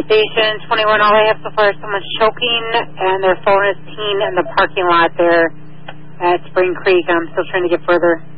Station 21, all I have so far is someone's choking, and their phone is teen in the parking lot there at Spring Creek. I'm still trying to get further